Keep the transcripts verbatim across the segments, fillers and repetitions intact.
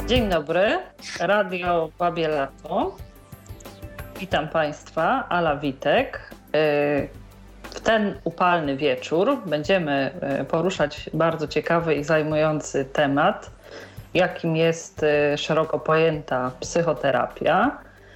Dzień dobry, Radio Babie Lato. Witam Państwa, Ala Witek. W ten upalny wieczór będziemy poruszać bardzo ciekawy i zajmujący temat, jakim jest szeroko pojęta psychoterapia.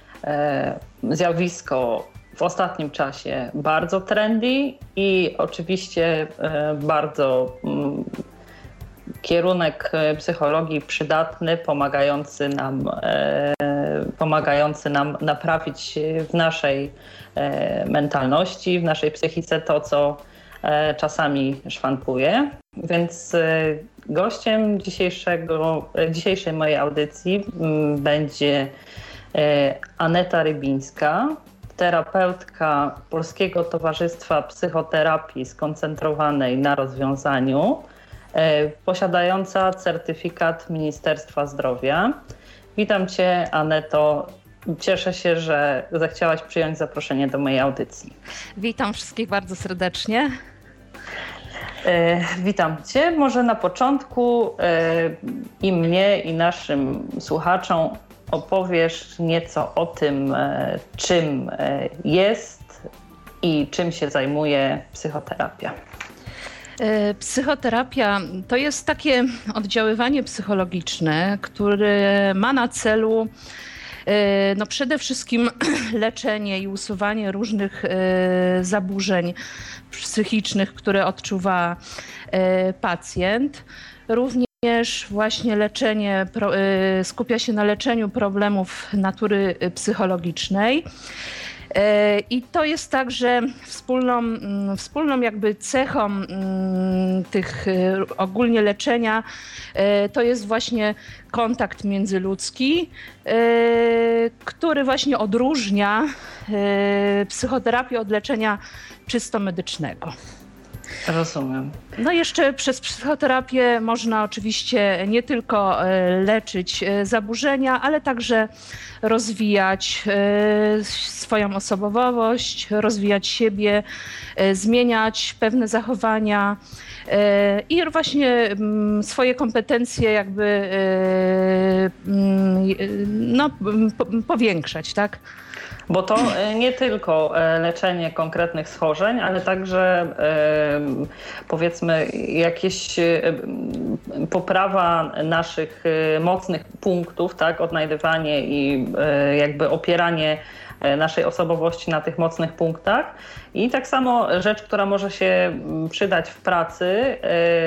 Zjawisko w ostatnim czasie bardzo trendy i oczywiście bardzo kierunek psychologii przydatny, pomagający nam, pomagający nam naprawić w naszej mentalności, w naszej psychice to, co czasami szwankuje. Więc gościem dzisiejszego, dzisiejszej mojej audycji będzie Aneta Rybińska, terapeutka Polskiego Towarzystwa Psychoterapii Skoncentrowanej na Rozwiązaniu, posiadająca certyfikat Ministerstwa Zdrowia. Witam Cię, Aneto. Cieszę się, że zechciałaś przyjąć zaproszenie do mojej audycji. Witam wszystkich bardzo serdecznie. Witam Cię. Może na początku i mnie, i naszym słuchaczom opowiesz nieco o tym, czym jest i czym się zajmuje psychoterapia. Psychoterapia to jest takie oddziaływanie psychologiczne, które ma na celu no przede wszystkim leczenie i usuwanie różnych zaburzeń psychicznych, które odczuwa pacjent. Również właśnie leczenie, skupia się na leczeniu problemów natury psychologicznej. I to jest także wspólną, wspólną jakby cechą tych ogólnie leczenia, to jest właśnie kontakt międzyludzki, który właśnie odróżnia psychoterapię od leczenia czysto medycznego. Rozumiem. No jeszcze przez psychoterapię można oczywiście nie tylko leczyć zaburzenia, ale także rozwijać swoją osobowość, rozwijać siebie, zmieniać pewne zachowania i właśnie swoje kompetencje jakby no, powiększać, tak? Bo to nie tylko leczenie konkretnych schorzeń, ale także powiedzmy jakieś poprawa naszych mocnych punktów, tak, odnajdywanie i jakby opieranie naszej osobowości na tych mocnych punktach. I tak samo rzecz, która może się przydać w pracy,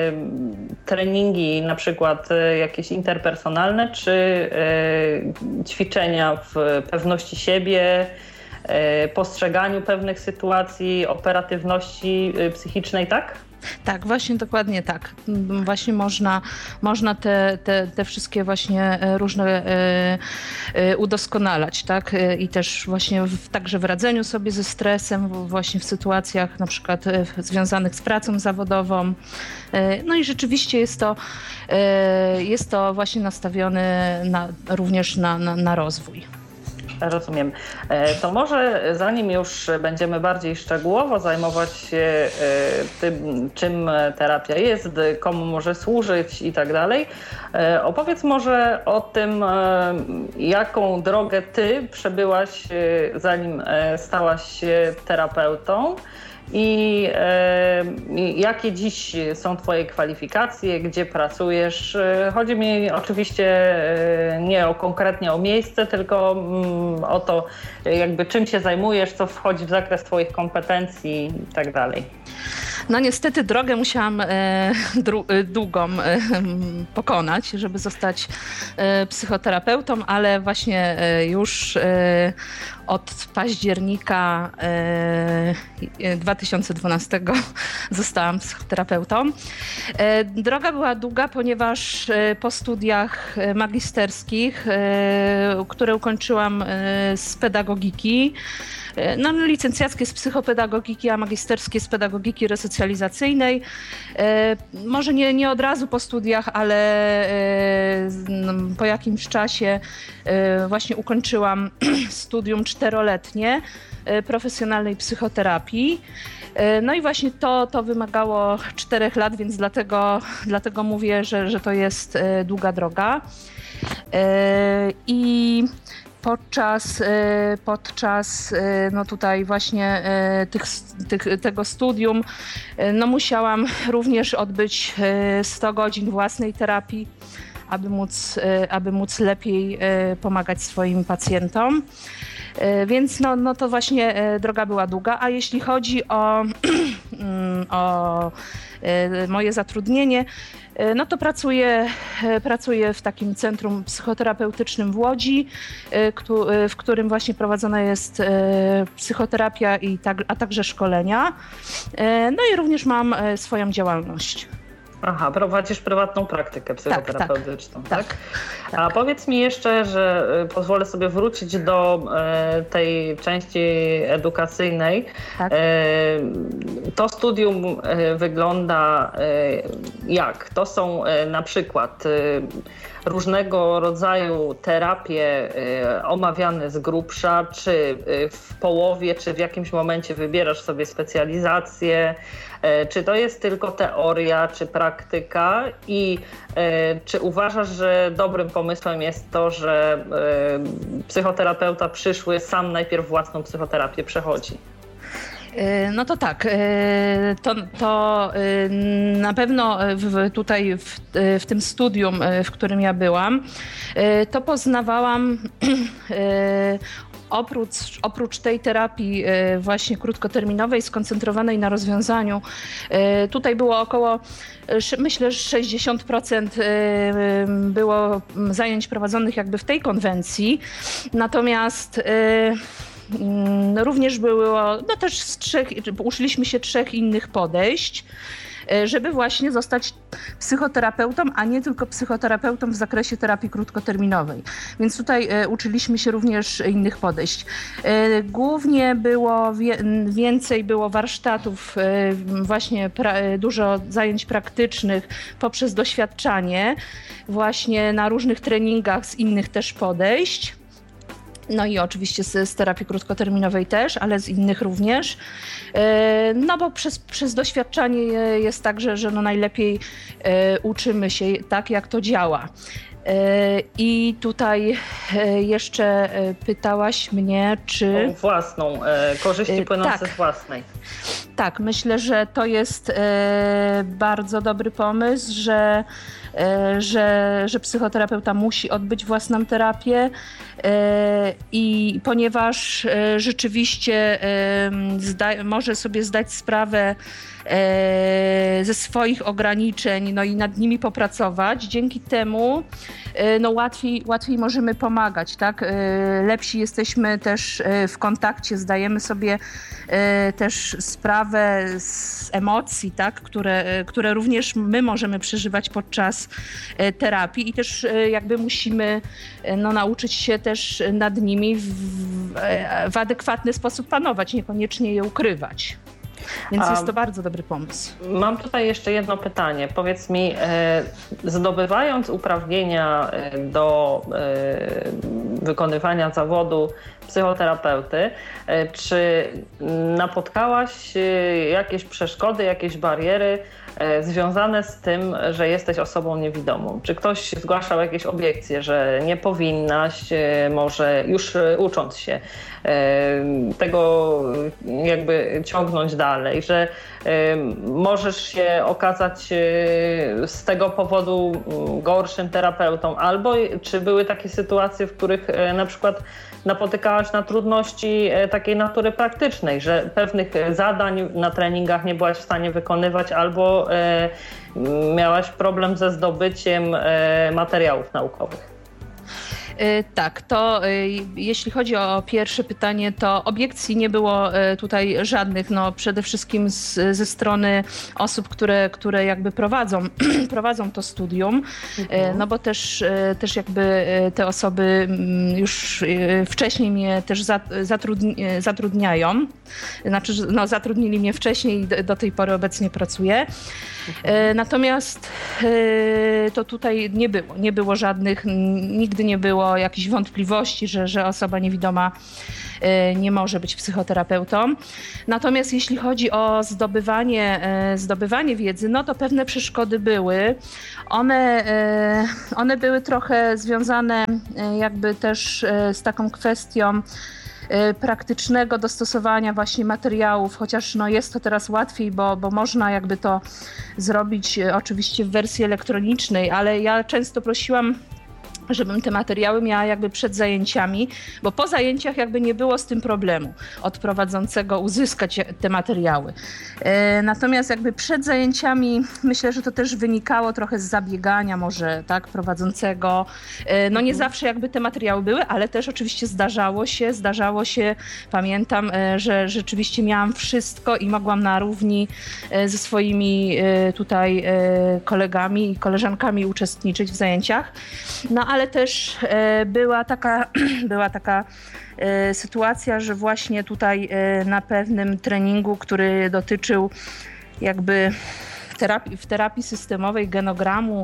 treningi na przykład jakieś interpersonalne, czy ćwiczenia w pewności siebie, postrzeganiu pewnych sytuacji, operatywności psychicznej, tak? Tak, właśnie dokładnie tak. Właśnie można, można te, te, te wszystkie właśnie różne y, y, udoskonalać, tak? I też właśnie w, także w radzeniu sobie ze stresem, właśnie w sytuacjach na przykład związanych z pracą zawodową. Y, no i rzeczywiście jest to, y, jest to właśnie nastawione na, również na, na, na rozwój. Rozumiem. To może zanim już będziemy bardziej szczegółowo zajmować się tym, czym terapia jest, komu może służyć i tak dalej, opowiedz może o tym, jaką drogę ty przebyłaś, zanim stałaś się terapeutą. I e, jakie dziś są Twoje kwalifikacje, gdzie pracujesz? Chodzi mi oczywiście nie o konkretnie o miejsce, tylko mm, o to, jakby czym się zajmujesz, co wchodzi w zakres Twoich kompetencji i tak dalej. No niestety drogę musiałam e, dru, długą e, pokonać, żeby zostać e, psychoterapeutą, ale właśnie e, już e, od października e, dwa tysiące dwunastego zostałam psychoterapeutą. E, droga była długa, ponieważ e, po studiach magisterskich, e, które ukończyłam e, z pedagogiki, no, licencjackie z psychopedagogiki, a magisterskie z pedagogiki resocjalizacyjnej, specjalizacyjnej. Może nie, nie od razu po studiach, ale po jakimś czasie właśnie ukończyłam studium czteroletnie profesjonalnej psychoterapii. No i właśnie to, to wymagało czterech lat, więc dlatego, dlatego mówię, że, że to jest długa droga. I podczas, podczas no tutaj właśnie tych, tych, tego studium no musiałam również odbyć sto godzin własnej terapii, aby móc, aby móc lepiej pomagać swoim pacjentom. Więc no, no to właśnie droga była długa, a jeśli chodzi o, o moje zatrudnienie, no to pracuję, pracuję w takim centrum psychoterapeutycznym w Łodzi, w którym właśnie prowadzona jest psychoterapia, i tak, a także szkolenia. No i również mam swoją działalność. Aha, prowadzisz prywatną praktykę psychoterapeutyczną, tak? tak? tak. A powiedz mi jeszcze, że pozwolę sobie wrócić do e, tej części edukacyjnej. Tak. E, to studium e, wygląda e, jak? To są e, na przykład e, różnego rodzaju terapie e, omawiane z grubsza, czy e, w połowie, czy w jakimś momencie wybierasz sobie specjalizację. Czy to jest tylko teoria, czy praktyka i e, czy uważasz, że dobrym pomysłem jest to, że e, psychoterapeuta przyszły sam najpierw własną psychoterapię przechodzi? No to tak, to, to na pewno w, tutaj w, w tym studium, w którym ja byłam, to poznawałam Oprócz, oprócz tej terapii właśnie krótkoterminowej, skoncentrowanej na rozwiązaniu, tutaj było około, myślę, że sześćdziesiąt procent było zajęć prowadzonych jakby w tej konwencji, natomiast również było, no też z trzech, uczyliśmy się trzech innych podejść, żeby właśnie zostać psychoterapeutą, a nie tylko psychoterapeutą w zakresie terapii krótkoterminowej. Więc tutaj uczyliśmy się również innych podejść. Głównie było więcej było warsztatów, właśnie dużo zajęć praktycznych poprzez doświadczanie właśnie na różnych treningach z innych też podejść. No i oczywiście z, z terapii krótkoterminowej też, ale z innych również. No bo przez, przez doświadczanie jest tak, że, że no najlepiej uczymy się tak, jak to działa. I tutaj jeszcze pytałaś mnie, czy... O własną, korzyści płynące tak. z własnej. Tak, myślę, że to jest bardzo dobry pomysł, że, że, że psychoterapeuta musi odbyć własną terapię i ponieważ rzeczywiście zda, może sobie zdać sprawę ze swoich ograniczeń, no i nad nimi popracować, dzięki temu no łatwiej, łatwiej możemy pomagać, tak? Lepsi jesteśmy też w kontakcie, zdajemy sobie też sprawę z emocji, tak? które, które również my możemy przeżywać podczas terapii i też jakby musimy no, nauczyć się też nad nimi w, w adekwatny sposób panować, niekoniecznie je ukrywać. Więc A jest to bardzo dobry pomysł. Mam tutaj jeszcze jedno pytanie. Powiedz mi, e, zdobywając uprawnienia do e, wykonywania zawodu psychoterapeuty, e, czy napotkałaś jakieś przeszkody, jakieś bariery e, związane z tym, że jesteś osobą niewidomą? Czy ktoś zgłaszał jakieś obiekcje, że nie powinnaś, e, może już ucząc się, tego jakby ciągnąć dalej, że możesz się okazać z tego powodu gorszym terapeutą, albo czy były takie sytuacje, w których na przykład napotykałaś na trudności takiej natury praktycznej, że pewnych zadań na treningach nie byłaś w stanie wykonywać, albo miałaś problem ze zdobyciem materiałów naukowych? Tak, to jeśli chodzi o pierwsze pytanie, to obiekcji nie było tutaj żadnych, no przede wszystkim z, ze strony osób, które, które jakby prowadzą, prowadzą to studium, mhm. no bo też, też jakby te osoby już wcześniej mnie też zatrudni, zatrudniają, znaczy no, zatrudnili mnie wcześniej i do tej pory obecnie pracuję. Mhm. Natomiast to tutaj nie było, nie było żadnych, nigdy nie było jakichś wątpliwości, że, że osoba niewidoma nie może być psychoterapeutą. Natomiast jeśli chodzi o zdobywanie, zdobywanie wiedzy, no to pewne przeszkody były. One, one były trochę związane jakby też z taką kwestią praktycznego dostosowania właśnie materiałów, chociaż no jest to teraz łatwiej, bo, bo można jakby to zrobić oczywiście w wersji elektronicznej, ale ja często prosiłam, żebym te materiały miała jakby przed zajęciami, bo po zajęciach jakby nie było z tym problemu od prowadzącego uzyskać te materiały. Natomiast jakby przed zajęciami myślę, że to też wynikało trochę z zabiegania może tak prowadzącego. No nie zawsze jakby te materiały były, ale też oczywiście zdarzało się, zdarzało się, pamiętam, że rzeczywiście miałam wszystko i mogłam na równi ze swoimi tutaj kolegami i koleżankami uczestniczyć w zajęciach. No ale też była taka, była taka sytuacja, że właśnie tutaj na pewnym treningu, który dotyczył jakby w terapii, w terapii systemowej genogramu,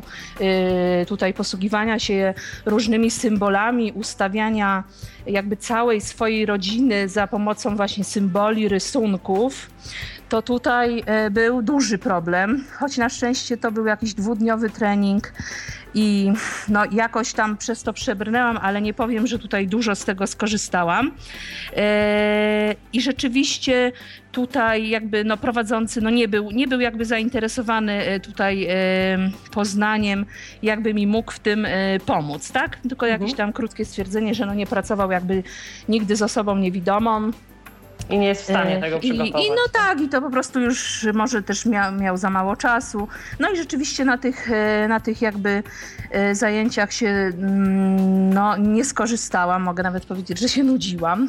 tutaj posługiwania się różnymi symbolami, ustawiania jakby całej swojej rodziny za pomocą właśnie symboli, rysunków, to tutaj był duży problem, choć na szczęście to był jakiś dwudniowy trening i no jakoś tam przez to przebrnęłam, ale nie powiem, że tutaj dużo z tego skorzystałam. I rzeczywiście tutaj jakby no prowadzący no nie był, nie był jakby zainteresowany tutaj poznaniem, jakby mi mógł w tym pomóc, tak? Tylko jakieś tam krótkie stwierdzenie, że no nie pracował jakby nigdy z osobą niewidomą. I nie jest w stanie tego przygotować. I, i no tak, i to po prostu już może też miał, miał za mało czasu. No i rzeczywiście na tych, na tych jakby zajęciach się no, nie skorzystałam, mogę nawet powiedzieć, że się nudziłam.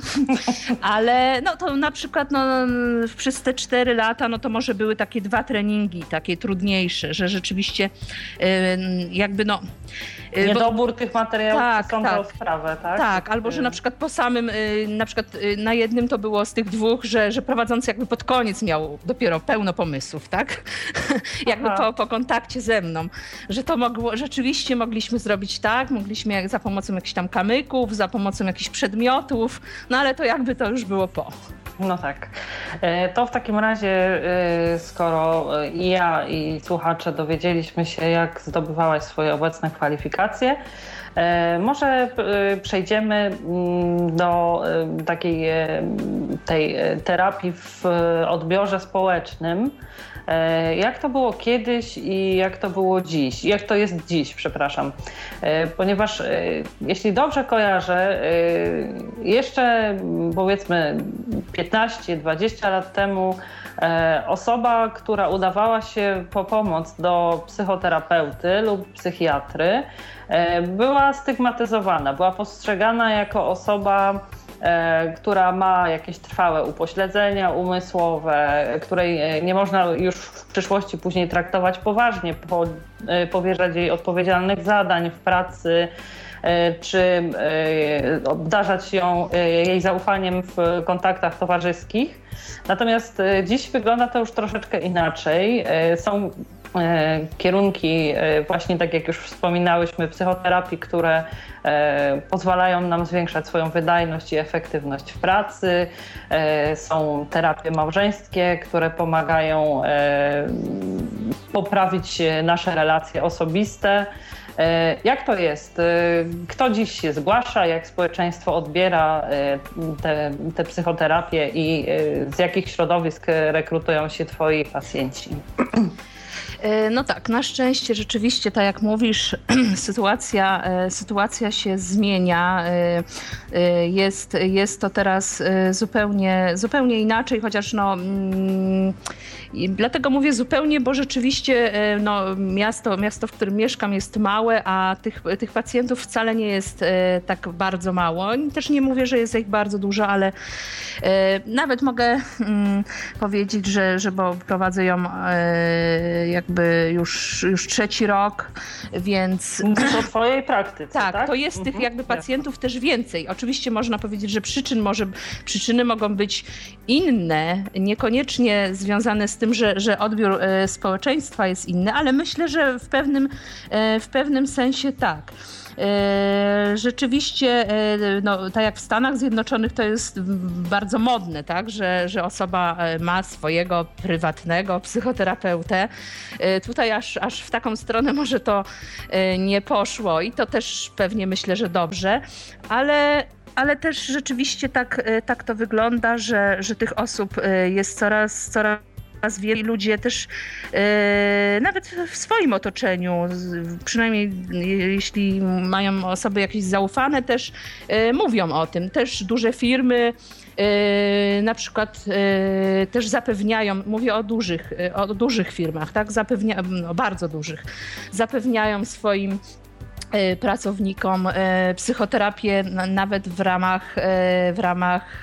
Ale no to na przykład no, przez te cztery lata no to może były takie dwa treningi, takie trudniejsze, że rzeczywiście jakby no... Niedobór bo, tych materiałów tak, przesądzał tak, sprawę, tak? Tak, albo że na przykład po samym, na przykład na jednym to było z tych dwóch, że, że prowadzący jakby pod koniec miał dopiero pełno pomysłów, tak? jakby po, po kontakcie ze mną, że to mogło, rzeczywiście mogliśmy zrobić tak, mogliśmy za pomocą jakichś tam kamyków, za pomocą jakichś przedmiotów, no ale to jakby to już było po. No tak. To w takim razie, skoro i ja, i słuchacze dowiedzieliśmy się, jak zdobywałaś swoje obecne kwalifikacje, może przejdziemy do takiej tej terapii w odbiorze społecznym. Jak to było kiedyś i jak to było dziś? Jak to jest dziś, przepraszam. Ponieważ jeśli dobrze kojarzę, jeszcze powiedzmy piętnaście dwadzieścia lat temu osoba, która udawała się po pomoc do psychoterapeuty lub psychiatry, była stygmatyzowana, była postrzegana jako osoba, która ma jakieś trwałe upośledzenia umysłowe, której nie można już w przyszłości później traktować poważnie, powierzać jej odpowiedzialnych zadań w pracy, czy obdarzać ją jej zaufaniem w kontaktach towarzyskich. Natomiast dziś wygląda to już troszeczkę inaczej. Są kierunki właśnie, tak jak już wspominałyśmy, psychoterapii, które pozwalają nam zwiększać swoją wydajność i efektywność w pracy. Są terapie małżeńskie, które pomagają poprawić nasze relacje osobiste. Jak to jest? Kto dziś się zgłasza? Jak społeczeństwo odbiera te, te psychoterapie i z jakich środowisk rekrutują się twoi pacjenci? No tak, na szczęście rzeczywiście, tak jak mówisz, sytuacja, sytuacja się zmienia. Jest, jest to teraz zupełnie, zupełnie inaczej, chociaż no, dlatego mówię zupełnie, bo rzeczywiście no, miasto, miasto, w którym mieszkam, jest małe, a tych, tych pacjentów wcale nie jest tak bardzo mało. Też nie mówię, że jest ich bardzo dużo, ale nawet mogę powiedzieć, że, że bo prowadzę ją jakby już, już trzeci rok, więc... Mówisz o twojej praktyce, tak? tak? To jest tych jakby pacjentów też więcej. Oczywiście można powiedzieć, że przyczyn może, przyczyny mogą być inne, niekoniecznie związane z tym, że, że odbiór społeczeństwa jest inny, ale myślę, że w pewnym, w pewnym sensie tak. Rzeczywiście, no, tak jak w Stanach Zjednoczonych to jest bardzo modne, tak, że, że osoba ma swojego prywatnego psychoterapeutę. Tutaj aż, aż w taką stronę może to nie poszło i to też pewnie myślę, że dobrze, ale ale też rzeczywiście tak, tak to wygląda, że, że tych osób jest coraz, coraz wielu. Ludzie też e, nawet w swoim otoczeniu, przynajmniej jeśli mają osoby jakieś zaufane, też e, mówią o tym. Też duże firmy e, na przykład e, też zapewniają, mówię o dużych, o dużych firmach, tak, zapewnia, o bardzo dużych, zapewniają swoim pracownikom psychoterapię nawet w ramach, w ramach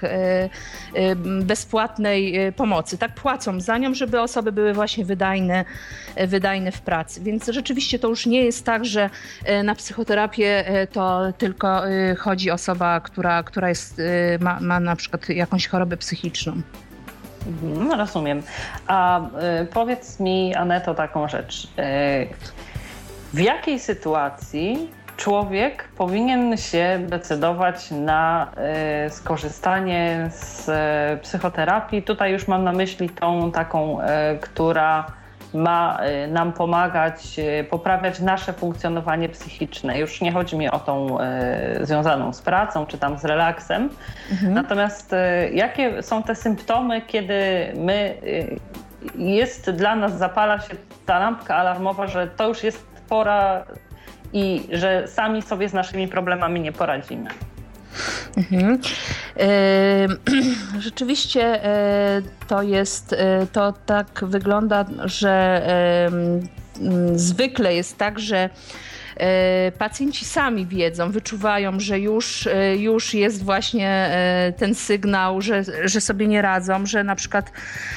bezpłatnej pomocy. Tak, płacą za nią, żeby osoby były właśnie wydajne, wydajne w pracy. Więc rzeczywiście to już nie jest tak, że na psychoterapię to tylko chodzi osoba, która, która jest, ma, ma na przykład jakąś chorobę psychiczną. Mhm, rozumiem. A y, powiedz mi, Aneto, taką rzecz. Y, W jakiej sytuacji człowiek powinien się decydować na y, skorzystanie z y, psychoterapii? Tutaj już mam na myśli tą taką, y, która ma y, nam pomagać, y, poprawiać nasze funkcjonowanie psychiczne. Już nie chodzi mi o tą y, związaną z pracą czy tam z relaksem. Mhm. Natomiast y, jakie są te symptomy, kiedy my, y, jest dla nas, zapala się ta lampka alarmowa, że to już jest pora i że sami sobie z naszymi problemami nie poradzimy. Mhm. Rzeczywiście to jest, to tak wygląda, że zwykle jest tak, że pacjenci sami wiedzą, wyczuwają, że już, już jest właśnie ten sygnał, że, że sobie nie radzą, że na przykład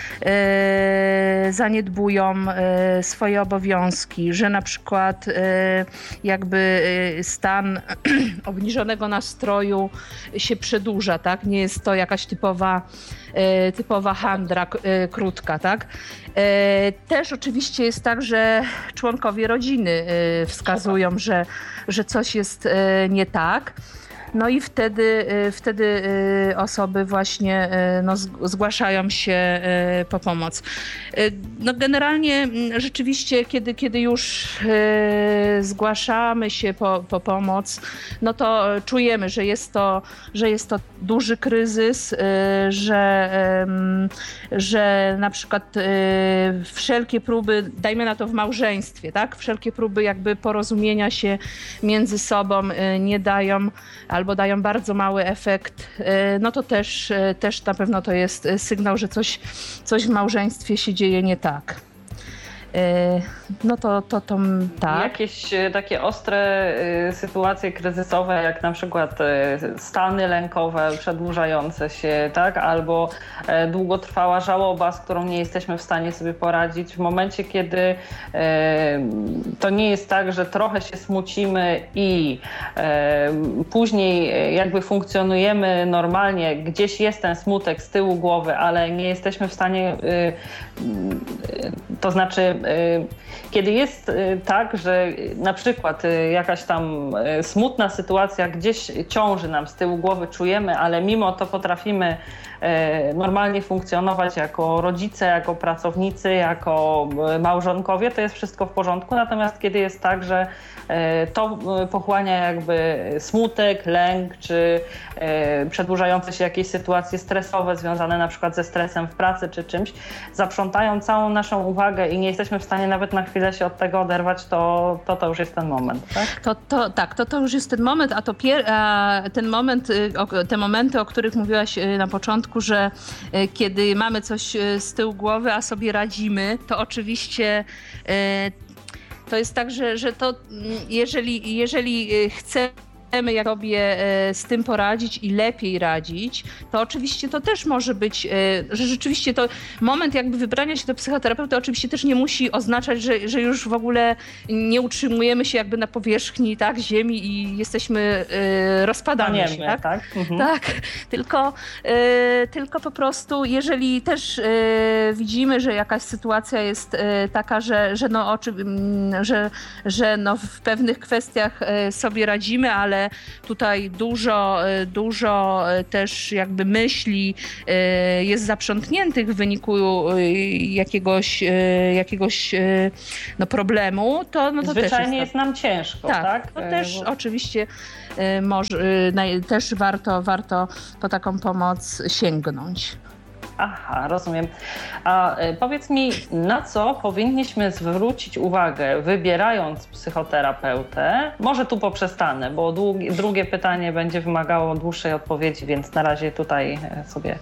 zaniedbują swoje obowiązki, że na przykład jakby stan obniżonego nastroju się przedłuża, tak? Nie jest to jakaś typowa, typowa handra krótka, tak? Też oczywiście jest tak, że członkowie rodziny wskazują, że, że coś jest nie tak. No i wtedy, wtedy osoby właśnie no, zgłaszają się po pomoc. No generalnie rzeczywiście, kiedy, kiedy już zgłaszamy się po, po pomoc, no to czujemy, że jest to, że jest to duży kryzys, że, że na przykład wszelkie próby, dajmy na to w małżeństwie, tak? Wszelkie próby jakby porozumienia się między sobą nie dają albo dają bardzo mały efekt, no to też, też na pewno to jest sygnał, że coś, coś w małżeństwie się dzieje nie tak. No to, to, to tak. Jakieś takie ostre sytuacje kryzysowe, jak na przykład stany lękowe przedłużające się, tak? Albo długotrwała żałoba, z którą nie jesteśmy w stanie sobie poradzić. W momencie, kiedy to nie jest tak, że trochę się smucimy i później jakby funkcjonujemy normalnie, gdzieś jest ten smutek z tyłu głowy, ale nie jesteśmy w stanie, to znaczy kiedy jest tak, że na przykład jakaś tam smutna sytuacja gdzieś ciąży nam z tyłu głowy, czujemy, ale mimo to potrafimy normalnie funkcjonować jako rodzice, jako pracownicy, jako małżonkowie, to jest wszystko w porządku. Natomiast kiedy jest tak, że to pochłania jakby smutek, lęk, czy przedłużające się jakieś sytuacje stresowe związane na przykład ze stresem w pracy czy czymś, zaprzątają całą naszą uwagę i nie jesteśmy jesteśmy w stanie nawet na chwilę się od tego oderwać, to to, to już jest ten moment, tak? To, to, tak, to, to już jest ten moment, a to pier, a ten moment, te momenty, o których mówiłaś na początku, że kiedy mamy coś z tyłu głowy, a sobie radzimy, to oczywiście to jest tak, że, że to jeżeli, jeżeli chcemy jak sobie z tym poradzić i lepiej radzić, to oczywiście to też może być, że rzeczywiście to moment jakby wybrania się do psychoterapeuty oczywiście też nie musi oznaczać, że, że już w ogóle nie utrzymujemy się jakby na powierzchni, tak, ziemi i jesteśmy, rozpadamy się, tak? Tak, mhm. tak. Tylko, tylko po prostu jeżeli też widzimy, że jakaś sytuacja jest taka, że, że, no, że, że no w pewnych kwestiach sobie radzimy, ale tutaj dużo, dużo też jakby myśli jest zaprzątniętych w wyniku jakiegoś, jakiegoś no problemu, to, no to zwyczajnie też jest, jest nam ciężko, tak? tak? To też bo... oczywiście może, też warto, warto po taką pomoc sięgnąć. Aha, rozumiem. A powiedz mi, na co powinniśmy zwrócić uwagę, wybierając psychoterapeutę? Może tu poprzestanę, bo długi, drugie pytanie będzie wymagało dłuższej odpowiedzi, więc na razie tutaj sobie...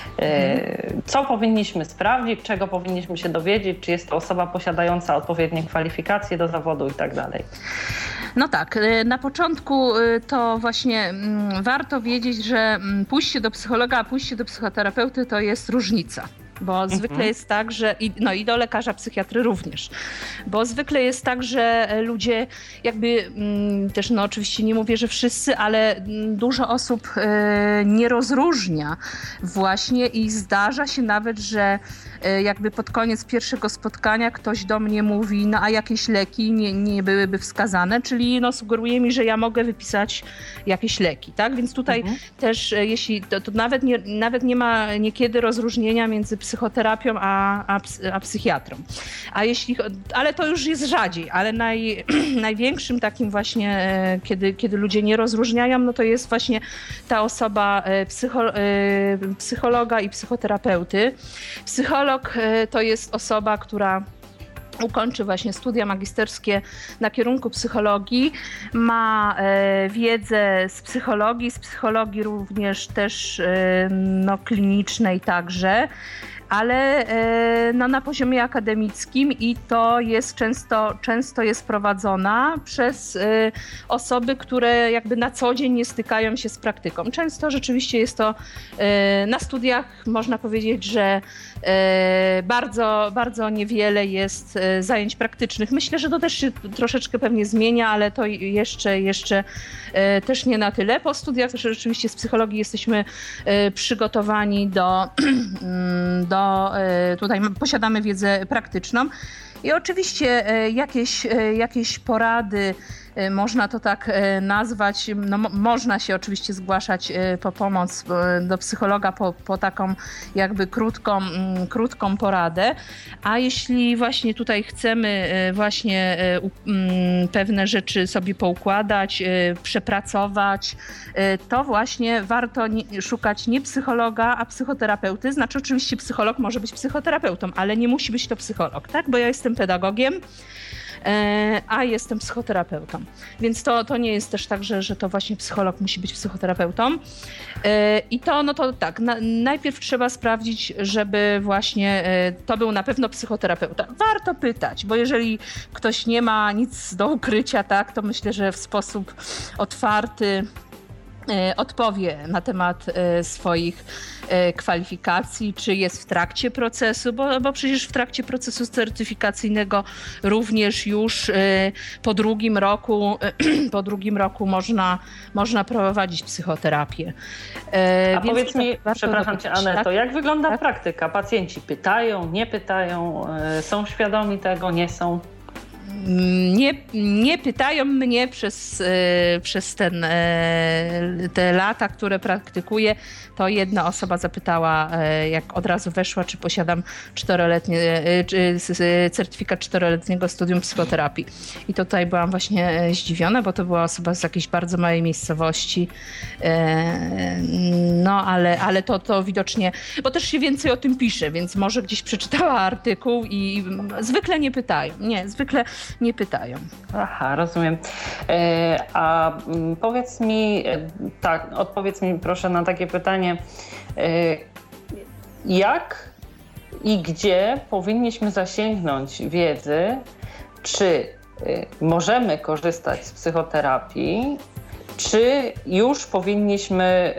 Mhm. Co powinniśmy sprawdzić, czego powinniśmy się dowiedzieć, czy jest to osoba posiadająca odpowiednie kwalifikacje do zawodu i tak dalej? No tak, na początku to właśnie warto wiedzieć, że pójście do psychologa, a pójście do psychoterapeuty to jest różnica. Bo mhm. zwykle jest tak, że i, no i do lekarza psychiatry również, bo zwykle jest tak, że ludzie jakby mm, też no oczywiście nie mówię, że wszyscy, ale dużo osób y, nie rozróżnia właśnie i zdarza się nawet, że y, jakby pod koniec pierwszego spotkania ktoś do mnie mówi, no a jakieś leki nie, nie byłyby wskazane, czyli no sugeruje mi, że ja mogę wypisać jakieś leki, tak? Więc tutaj mhm. też y, jeśli to, to nawet, nie, nawet nie ma niekiedy rozróżnienia między psychoterapią a, a, a psychiatrą. A jeśli, ale to już jest rzadziej, ale naj, największym takim właśnie, kiedy, kiedy ludzie nie rozróżniają, no to jest właśnie ta osoba psycho, psychologa i psychoterapeuty. Psycholog to jest osoba, która ukończy właśnie studia magisterskie na kierunku psychologii, ma e, wiedzę z psychologii, z psychologii również też e, no, klinicznej także, ale no, na poziomie akademickim i to jest często, często jest prowadzona przez osoby, które jakby na co dzień nie stykają się z praktyką. Często rzeczywiście jest to na studiach, można powiedzieć, że bardzo, bardzo niewiele jest zajęć praktycznych. Myślę, że to też się troszeczkę pewnie zmienia, ale to jeszcze, jeszcze też nie na tyle. Po studiach też rzeczywiście z psychologii jesteśmy przygotowani do, do tutaj posiadamy wiedzę praktyczną i oczywiście jakieś, jakieś porady, można to tak nazwać, no, można się oczywiście zgłaszać po pomoc do psychologa, po, po taką jakby krótką, krótką poradę, a jeśli właśnie tutaj chcemy właśnie pewne rzeczy sobie poukładać, przepracować, to właśnie warto nie, szukać nie psychologa, a psychoterapeuty. Znaczy oczywiście psycholog może być psychoterapeutą, ale nie musi być to psycholog, tak? Bo ja jestem pedagogiem, a jestem psychoterapeutą. Więc to, to nie jest też tak, że, że to właśnie psycholog musi być psychoterapeutą. I to, no to tak, na, najpierw trzeba sprawdzić, żeby właśnie to był na pewno psychoterapeuta. Warto pytać, bo jeżeli ktoś nie ma nic do ukrycia, tak, to myślę, że w sposób otwarty odpowie na temat swoich kwalifikacji, czy jest w trakcie procesu, bo, bo przecież w trakcie procesu certyfikacyjnego również już po drugim roku, po drugim roku można, można prowadzić psychoterapię. A Więc powiedz mi, przepraszam cię Aneto, tak? Jak wygląda tak? praktyka? Pacjenci pytają, nie pytają, są świadomi tego, nie są? Nie, nie pytają mnie przez, przez ten, te lata, które praktykuję, to jedna osoba zapytała, jak od razu weszła, czy posiadam czteroletnie, czy certyfikat czteroletniego studium psychoterapii. I tutaj byłam właśnie zdziwiona, bo to była osoba z jakiejś bardzo małej miejscowości. No, ale, ale to, to widocznie, bo też się więcej o tym pisze, więc może gdzieś przeczytała artykuł i zwykle nie pytają. Nie, zwykle nie pytają. Aha, rozumiem. A powiedz mi, tak, odpowiedz mi proszę na takie pytanie, jak i gdzie powinniśmy zasięgnąć wiedzy, czy możemy korzystać z psychoterapii, czy już powinniśmy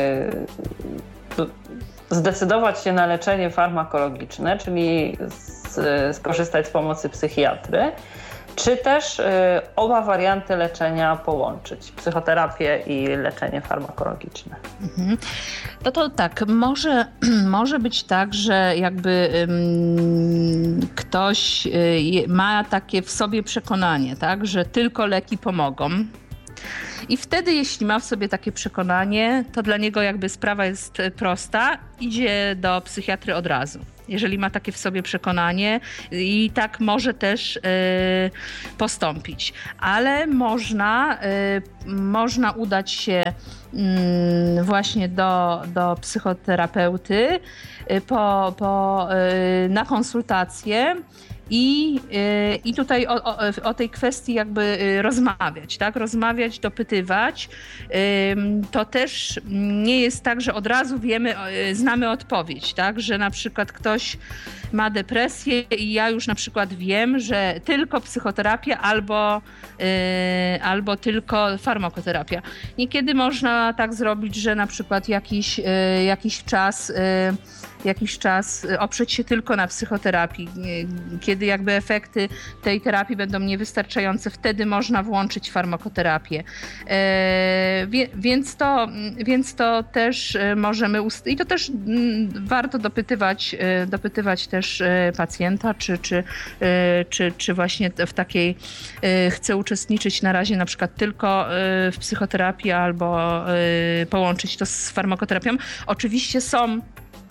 zdecydować się na leczenie farmakologiczne, czyli skorzystać z pomocy psychiatry, czy też y, oba warianty leczenia połączyć, psychoterapię i leczenie farmakologiczne. Mhm. No to tak, może, może być tak, że jakby ym, ktoś y, ma takie w sobie przekonanie, tak, że tylko leki pomogą. I wtedy, jeśli ma w sobie takie przekonanie, to dla niego jakby sprawa jest prosta, idzie do psychiatry od razu. Jeżeli ma takie w sobie przekonanie i tak może też y, postąpić. Ale można, y, można udać się y, właśnie do, do psychoterapeuty y, po, po, y, na konsultację. I, I tutaj o, o, o tej kwestii jakby rozmawiać, tak? Rozmawiać, dopytywać. To też nie jest tak, że od razu wiemy, znamy odpowiedź, tak? Że na przykład ktoś ma depresję i ja już na przykład wiem, że tylko psychoterapia albo, albo tylko farmakoterapia. Niekiedy można tak zrobić, że na przykład jakiś, jakiś czas jakiś czas oprzeć się tylko na psychoterapii. Kiedy jakby efekty tej terapii będą niewystarczające, wtedy można włączyć farmakoterapię. E, wie, więc, to, więc to też możemy... Ust- I to też warto dopytywać, dopytywać też pacjenta, czy, czy, czy, czy właśnie w takiej chce uczestniczyć na razie na przykład tylko w psychoterapii albo połączyć to z farmakoterapią. Oczywiście są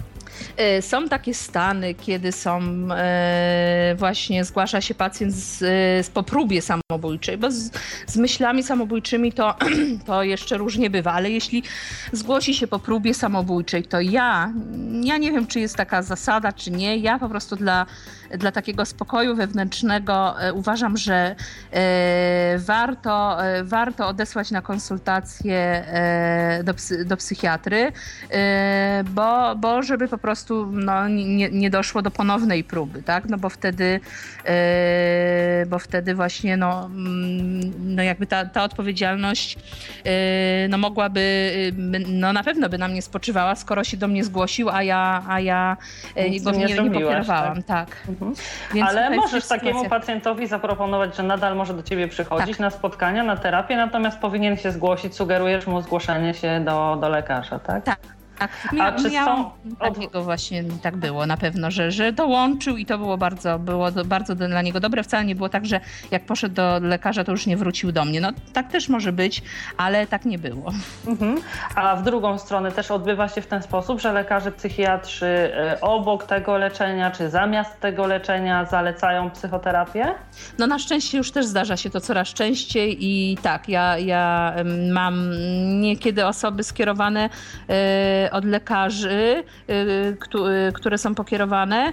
Są takie stany, kiedy są e, właśnie zgłasza się pacjent z, z po próbie samobójczej, bo z, z myślami samobójczymi to, to jeszcze różnie bywa, ale jeśli zgłosi się po próbie samobójczej, to ja, ja nie wiem, czy jest taka zasada, czy nie, ja po prostu dla, dla takiego spokoju wewnętrznego e, uważam, że e, warto, e, warto odesłać na konsultację e, do, psy, do psychiatry, e, bo, bo żeby po prostu no, nie, nie doszło do ponownej próby, tak? No bo wtedy, yy, bo wtedy właśnie no, no jakby ta, ta odpowiedzialność yy, no mogłaby, yy, no na pewno by na mnie spoczywała, skoro się do mnie zgłosił, a ja, a ja yy, go nie, nie, nie pokierowałam. Tak. Tak. Mhm. Ale możesz takiemu sytuacja... pacjentowi zaproponować, że nadal może do ciebie przychodzić tak. na spotkania, na terapię, natomiast powinien się zgłosić, sugerujesz mu zgłoszenie się do, do lekarza, tak? Tak. Tak, Mia, A czy są... takiego właśnie tak było na pewno, że, że dołączył i to było bardzo, było bardzo dla niego dobre. Wcale nie było tak, że jak poszedł do lekarza, to już nie wrócił do mnie. No tak też może być, ale tak nie było. Mhm. A w drugą stronę też odbywa się w ten sposób, że lekarze psychiatrzy obok tego leczenia, czy zamiast tego leczenia zalecają psychoterapię? No na szczęście już też zdarza się to coraz częściej i tak, ja, ja mam niekiedy osoby skierowane od lekarzy, które są pokierowane.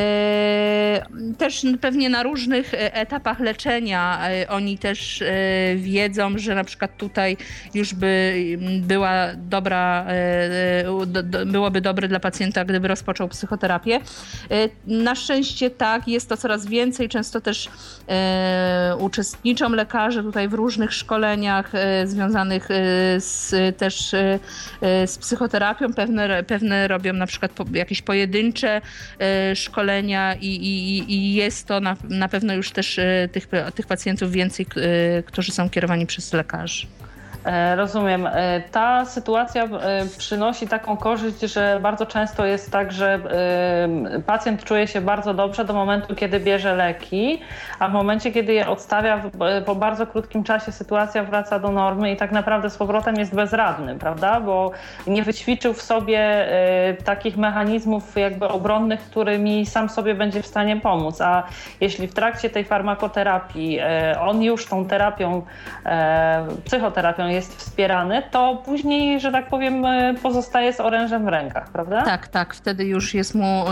Też pewnie na różnych etapach leczenia oni też wiedzą, że na przykład tutaj już by była dobra, byłoby dobre dla pacjenta, gdyby rozpoczął psychoterapię. Na szczęście tak, jest to coraz więcej. Często też uczestniczą lekarze tutaj w różnych szkoleniach związanych z, też z psychoterapią. Pewne, pewne robią na przykład po, jakieś pojedyncze e, szkolenia i, i, i jest to na, na pewno już też e, tych, tych pacjentów więcej, e, którzy są kierowani przez lekarzy. Rozumiem. Ta sytuacja przynosi taką korzyść, że bardzo często jest tak, że pacjent czuje się bardzo dobrze do momentu, kiedy bierze leki, a w momencie, kiedy je odstawia, po bardzo krótkim czasie sytuacja wraca do normy i tak naprawdę z powrotem jest bezradny, prawda? Bo nie wyćwiczył w sobie takich mechanizmów jakby obronnych, którymi sam sobie będzie w stanie pomóc. A jeśli w trakcie tej farmakoterapii on już tą terapią, psychoterapią jest wspierany, to później, że tak powiem, pozostaje z orężem w rękach, prawda? Tak, tak. Wtedy już jest mu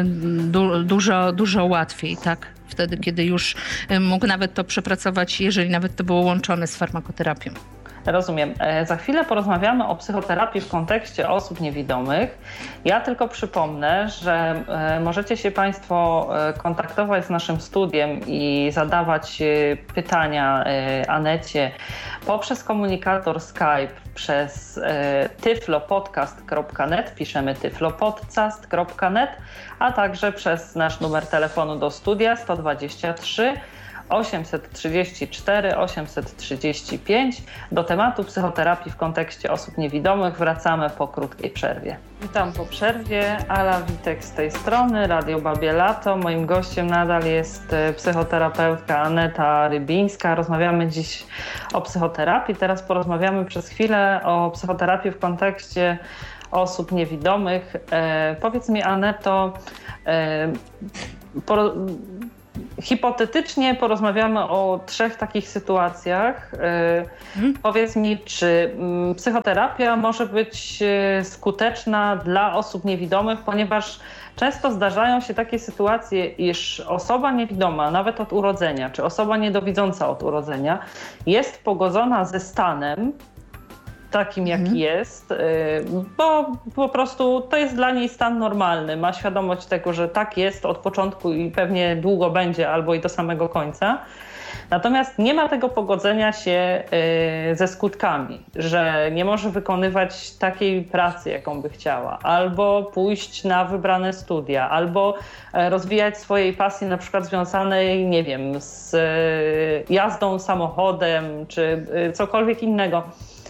du- dużo, dużo łatwiej, tak? Wtedy, kiedy już mógł nawet to przepracować, jeżeli nawet to było łączone z farmakoterapią. Rozumiem. Za chwilę porozmawiamy o psychoterapii w kontekście osób niewidomych. Ja tylko przypomnę, że możecie się Państwo kontaktować z naszym studiem i zadawać pytania Anecie poprzez komunikator Skype, przez tyflopodcast kropka net, piszemy tyflopodcast kropka net, a także przez nasz numer telefonu do studia sto dwadzieścia trzy osiemset trzydzieści cztery osiemset trzydzieści pięć. Do tematu psychoterapii w kontekście osób niewidomych wracamy po krótkiej przerwie. Witam po przerwie, Ala Witek z tej strony, Radio Babie Lato. Moim gościem nadal jest psychoterapeutka Aneta Rybińska. Rozmawiamy dziś o psychoterapii. Teraz porozmawiamy przez chwilę o psychoterapii w kontekście osób niewidomych. E, powiedz mi, Aneto, e, po, hipotetycznie porozmawiamy o trzech takich sytuacjach. Hmm. Powiedz mi, czy psychoterapia może być skuteczna dla osób niewidomych, ponieważ często zdarzają się takie sytuacje, iż osoba niewidoma, nawet od urodzenia, czy osoba niedowidząca od urodzenia, jest pogodzona ze stanem takim, jaki mhm. jest, bo po prostu to jest dla niej stan normalny. Ma świadomość tego, że tak jest od początku i pewnie długo będzie, albo i do samego końca. Natomiast nie ma tego pogodzenia się ze skutkami, że nie może wykonywać takiej pracy, jaką by chciała, albo pójść na wybrane studia, albo rozwijać swojej pasji, na przykład związanej, nie wiem, z jazdą samochodem, czy cokolwiek innego.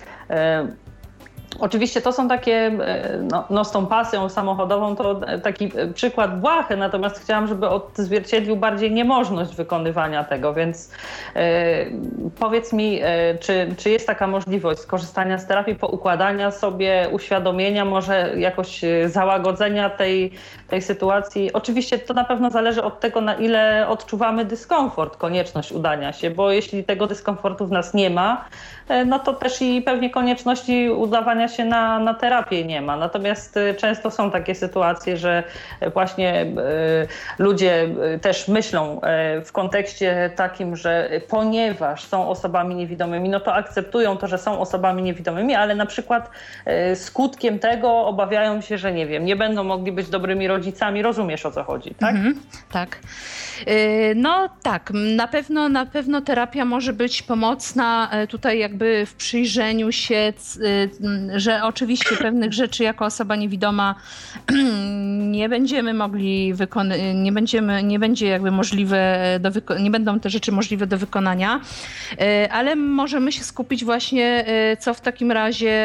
Oczywiście to są takie, no, no z tą pasją samochodową to taki przykład błahy, natomiast chciałam, żeby odzwierciedlił bardziej niemożność wykonywania tego, więc e, powiedz mi, e, czy, czy jest taka możliwość skorzystania z terapii, poukładania sobie, uświadomienia, może jakoś załagodzenia tej, tej sytuacji? Oczywiście to na pewno zależy od tego, na ile odczuwamy dyskomfort, konieczność udania się, bo jeśli tego dyskomfortu w nas nie ma, no to też i pewnie konieczności udawania się na, na terapię nie ma. Natomiast często są takie sytuacje, że właśnie ludzie też myślą w kontekście takim, że ponieważ są osobami niewidomymi, no to akceptują to, że są osobami niewidomymi, ale na przykład skutkiem tego obawiają się, że nie wiem, nie będą mogli być dobrymi rodzicami. Rozumiesz, o co chodzi, tak? Mhm, tak. No tak, na pewno, na pewno terapia może być pomocna tutaj jakby w przyjrzeniu się, że oczywiście pewnych rzeczy jako osoba niewidoma nie będziemy mogli wykonać, nie będziemy, nie będzie jakby możliwe do wyko- nie będą te rzeczy możliwe do wykonania, ale możemy się skupić właśnie, co w takim razie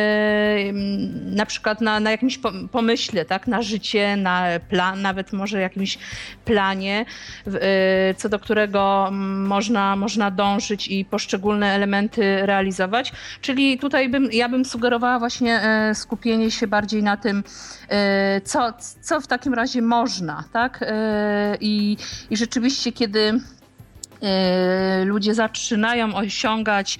na przykład na, na jakimś pomyśle, tak, na życie, na plan, nawet może jakimś planie, co do którego można, można dążyć i poszczególne elementy realizować. Czyli tutaj bym, ja bym sugerowała właśnie skupienie się bardziej na tym, co, co w takim razie można, tak? I, i rzeczywiście, kiedy ludzie zaczynają osiągać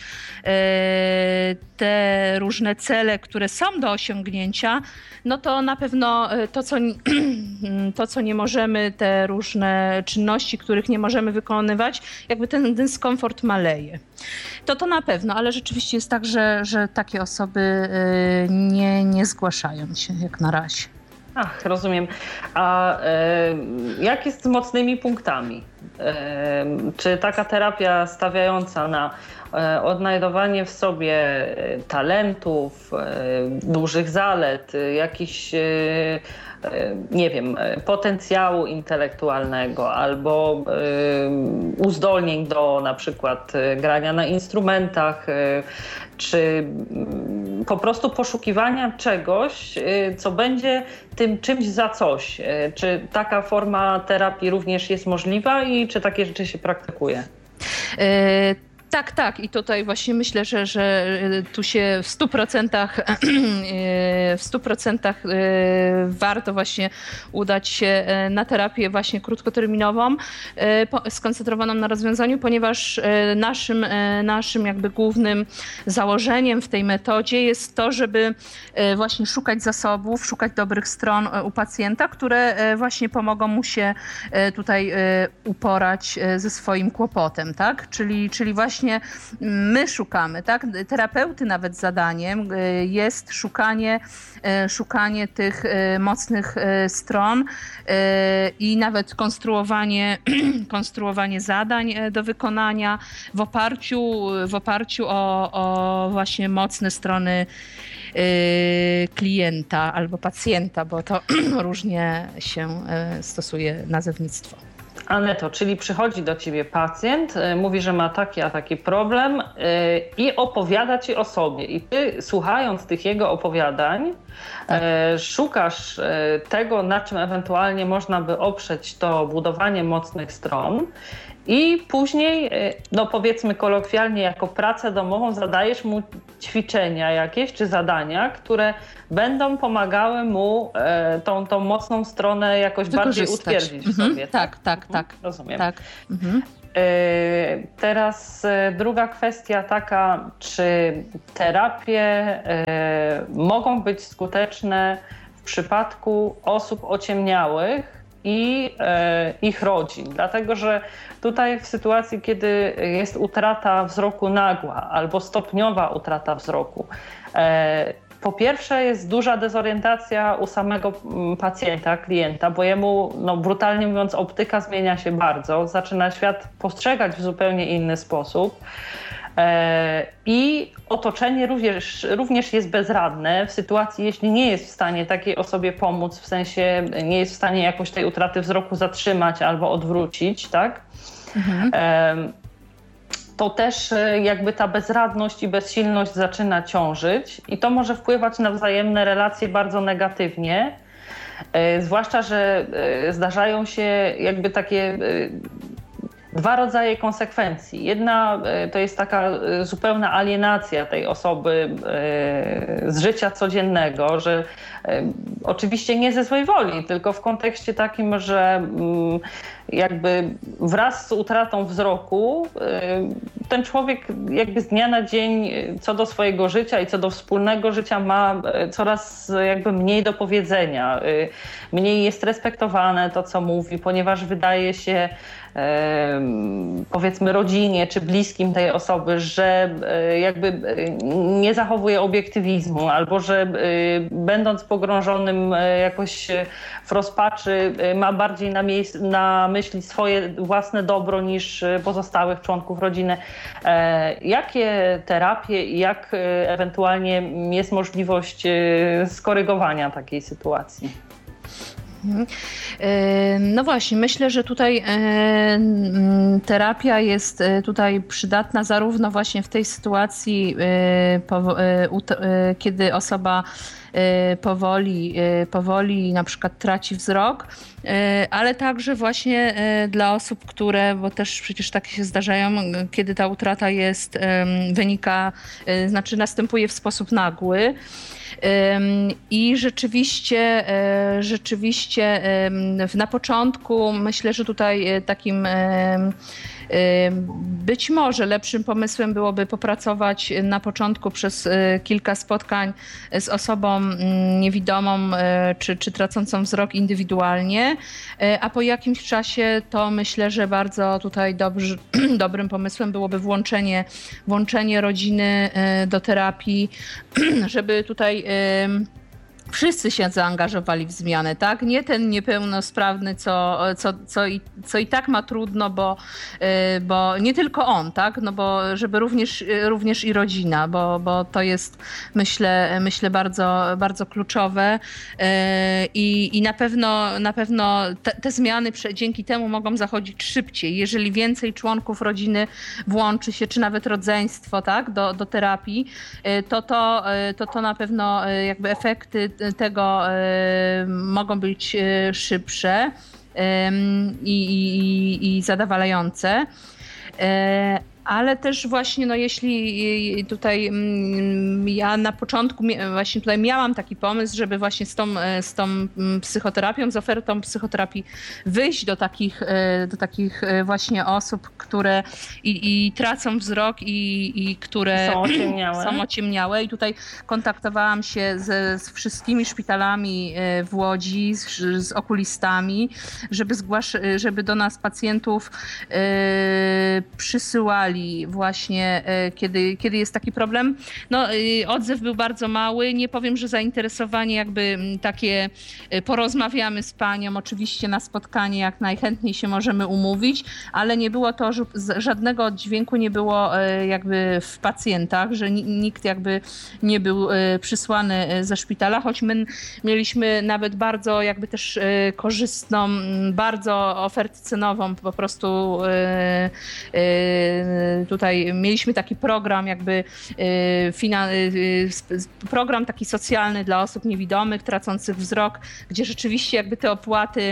te różne cele, które są do osiągnięcia, no to na pewno to, co, to, co nie możemy, te różne czynności, których nie możemy wykonywać, jakby ten dyskomfort maleje. To to na pewno, ale rzeczywiście jest tak, że, że takie osoby nie, nie zgłaszają się jak na razie. Ach, rozumiem. A e, jak jest z mocnymi punktami? Czy taka terapia stawiająca na odnajdowanie w sobie talentów, dużych zalet, jakichś, nie wiem, potencjału intelektualnego albo uzdolnień do na przykład grania na instrumentach, czy po prostu poszukiwania czegoś, co będzie tym czymś za coś. Czy taka forma terapii również jest możliwa i czy takie rzeczy się praktykuje? Y- Tak, tak. I tutaj właśnie myślę, że, że tu się w stu procentach, w stu procentach warto właśnie udać się na terapię właśnie krótkoterminową, skoncentrowaną na rozwiązaniu, ponieważ naszym, naszym jakby głównym założeniem w tej metodzie jest to, żeby właśnie szukać zasobów, szukać dobrych stron u pacjenta, które właśnie pomogą mu się tutaj uporać ze swoim kłopotem, tak? Czyli, czyli właśnie Właśnie my szukamy, tak? Terapeuty nawet zadaniem jest szukanie, szukanie tych mocnych stron i nawet konstruowanie, konstruowanie zadań do wykonania w oparciu, w oparciu o, o właśnie mocne strony klienta albo pacjenta, bo to różnie się stosuje nazewnictwo. Aneto, czyli przychodzi do ciebie pacjent, mówi, że ma taki a taki problem i opowiada ci o sobie. I ty, słuchając tych jego opowiadań, tak. szukasz tego, na czym ewentualnie można by oprzeć to budowanie mocnych stron. I później, no powiedzmy kolokwialnie, jako pracę domową zadajesz mu ćwiczenia jakieś czy zadania, które będą pomagały mu e, tą, tą mocną stronę jakoś bardziej utwierdzić w sobie. Mhm. Tak, tak, tak. tak. Rozumiem. Tak. Mhm. E, teraz e, druga kwestia taka, czy terapie e, mogą być skuteczne w przypadku osób ociemniałych i e, ich rodzin, dlatego że tutaj w sytuacji, kiedy jest utrata wzroku nagła albo stopniowa utrata wzroku, e, po pierwsze jest duża dezorientacja u samego pacjenta, klienta, bo jemu, no brutalnie mówiąc, optyka zmienia się bardzo, zaczyna świat postrzegać w zupełnie inny sposób. I otoczenie również, również jest bezradne w sytuacji, jeśli nie jest w stanie takiej osobie pomóc, w sensie nie jest w stanie jakoś tej utraty wzroku zatrzymać albo odwrócić, tak? Mhm. To też jakby ta bezradność i bezsilność zaczyna ciążyć i to może wpływać na wzajemne relacje bardzo negatywnie, zwłaszcza, że zdarzają się jakby takie dwa rodzaje konsekwencji. Jedna to jest taka zupełna alienacja tej osoby z życia codziennego, że oczywiście nie ze złej woli, tylko w kontekście takim, że jakby wraz z utratą wzroku ten człowiek jakby z dnia na dzień co do swojego życia i co do wspólnego życia ma coraz jakby mniej do powiedzenia. Mniej jest respektowane to, co mówi, ponieważ wydaje się powiedzmy rodzinie czy bliskim tej osoby, że jakby nie zachowuje obiektywizmu albo że będąc pogrążonym jakoś w rozpaczy ma bardziej na, miejsc, na myśli swoje własne dobro niż pozostałych członków rodziny. Jakie terapie i jak ewentualnie jest możliwość skorygowania takiej sytuacji? No właśnie, myślę, że tutaj terapia jest tutaj przydatna zarówno właśnie w tej sytuacji, kiedy osoba powoli, powoli na przykład traci wzrok, ale także właśnie dla osób, które, bo też przecież takie się zdarzają, kiedy ta utrata jest, wynika, znaczy następuje w sposób nagły. I rzeczywiście, rzeczywiście na początku myślę, że tutaj takim być może lepszym pomysłem byłoby popracować na początku przez kilka spotkań z osobą niewidomą czy, czy tracącą wzrok indywidualnie, a po jakimś czasie to myślę, że bardzo tutaj dobry, dobrym pomysłem byłoby włączenie, włączenie rodziny do terapii, żeby tutaj wszyscy się zaangażowali w zmianę, tak? Nie ten niepełnosprawny, co, co, co, i, co i tak ma trudno, bo, bo nie tylko on, tak? No bo żeby również, również i rodzina, bo, bo to jest myślę, myślę bardzo, bardzo kluczowe i, i na pewno, na pewno te, te zmiany dzięki temu mogą zachodzić szybciej. Jeżeli więcej członków rodziny włączy się, czy nawet rodzeństwo, tak? do, do terapii, to to, to to na pewno jakby efekty tego mogą być szybsze i, i, i zadowalające. Ale też właśnie, no jeśli tutaj ja na początku właśnie tutaj miałam taki pomysł, żeby właśnie z tą, z tą psychoterapią, z ofertą psychoterapii wyjść do takich, do takich właśnie osób, które i, i tracą wzrok i, i które są ociemniałe. są ociemniałe. I tutaj kontaktowałam się z, z wszystkimi szpitalami w Łodzi, z, z okulistami, żeby, zgłasz, żeby do nas pacjentów yy, przysyłali właśnie, kiedy, kiedy jest taki problem. No, odzew był bardzo mały. Nie powiem, że zainteresowanie jakby takie porozmawiamy z panią, oczywiście na spotkanie jak najchętniej się możemy umówić, ale nie było to, żadnego oddźwięku nie było jakby w pacjentach, że nikt jakby nie był przysłany ze szpitala, choć my mieliśmy nawet bardzo jakby też korzystną, bardzo ofertę cenową, po prostu tutaj mieliśmy taki program jakby program taki socjalny dla osób niewidomych, tracących wzrok, gdzie rzeczywiście jakby te opłaty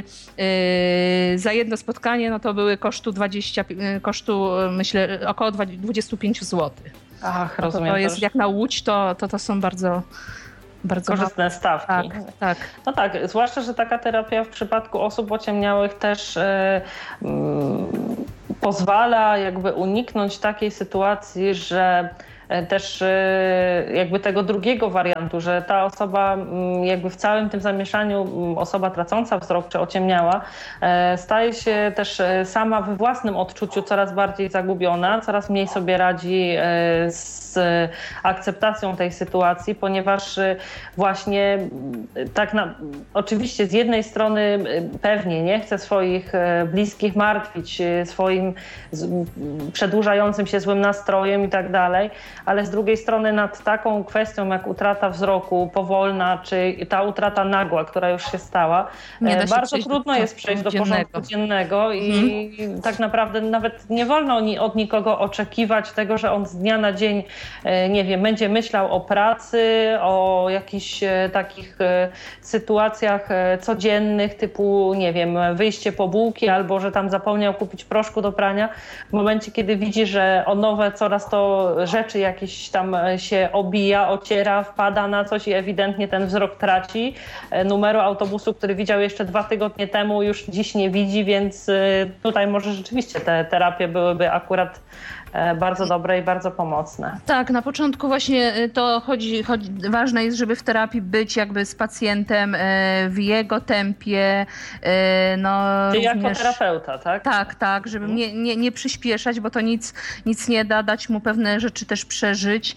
za jedno spotkanie, no to były kosztu dwadzieścia, kosztu myślę około dwadzieścia pięć złotych. Ach, rozumiem. To, to jest jak na Łódź, to to, to są bardzo Bardzo korzystne stawki. Tak, tak. No tak, zwłaszcza, że taka terapia w przypadku osób ociemniałych też e, mm, pozwala jakby uniknąć takiej sytuacji, że też jakby tego drugiego wariantu, że ta osoba jakby w całym tym zamieszaniu, osoba tracąca wzrok czy ociemniała, staje się też sama we własnym odczuciu coraz bardziej zagubiona, coraz mniej sobie radzi z akceptacją tej sytuacji, ponieważ właśnie tak na, oczywiście z jednej strony pewnie nie chce swoich bliskich martwić swoim przedłużającym się złym nastrojem i tak dalej, ale z drugiej strony nad taką kwestią jak utrata wzroku powolna, czy ta utrata nagła, która już się stała, się bardzo trudno jest przejść do porządku dziennego i mhm. tak naprawdę nawet nie wolno od nikogo oczekiwać tego, że on z dnia na dzień, nie wiem, będzie myślał o pracy, o jakichś takich sytuacjach codziennych typu, nie wiem, wyjście po bułki albo że tam zapomniał kupić proszku do prania. W momencie, kiedy widzi, że o nowe coraz to rzeczy jakieś tam się obija, ociera, wpada na coś i ewidentnie ten wzrok traci. Numeru autobusu, który widział jeszcze dwa tygodnie temu, już dziś nie widzi, więc tutaj może rzeczywiście te terapie byłyby akurat bardzo dobre i bardzo pomocne. Tak, na początku właśnie to chodzi, chodzi, ważne jest, żeby w terapii być jakby z pacjentem w jego tempie. No, Czyli również, jako terapeuta, tak? Tak, tak, żeby nie, nie, nie przyspieszać, bo to nic, nic nie da, dać mu pewne rzeczy też przeżyć.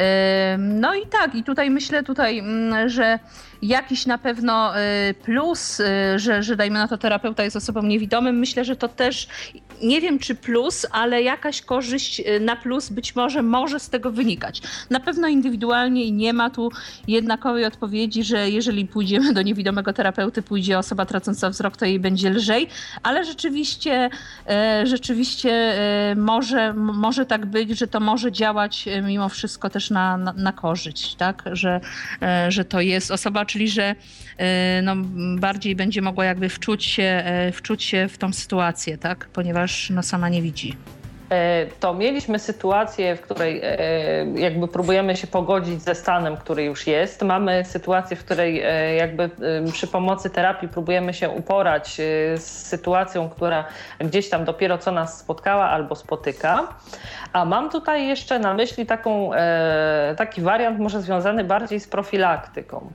No i tak, i tutaj myślę tutaj, że jakiś na pewno plus, że, że dajmy na to terapeuta jest osobą niewidomym, myślę, że to też, nie wiem czy plus, ale jakaś korzyść na plus być może może z tego wynikać. Na pewno indywidualnie i nie ma tu jednakowej odpowiedzi, że jeżeli pójdziemy do niewidomego terapeuty, pójdzie osoba tracąca wzrok, to jej będzie lżej, ale rzeczywiście, rzeczywiście może, może tak być, że to może działać mimo wszystko też na, na, na korzyść, tak? Że, że to jest osoba, czyli że no, bardziej będzie mogła jakby wczuć się, wczuć się w tą sytuację, tak? Ponieważ no, sama nie widzi. To mieliśmy sytuację, w której jakby próbujemy się pogodzić ze stanem, który już jest. Mamy sytuację, w której jakby przy pomocy terapii próbujemy się uporać z sytuacją, która gdzieś tam dopiero co nas spotkała albo spotyka. A mam tutaj jeszcze na myśli taką, taki wariant może związany bardziej z profilaktyką.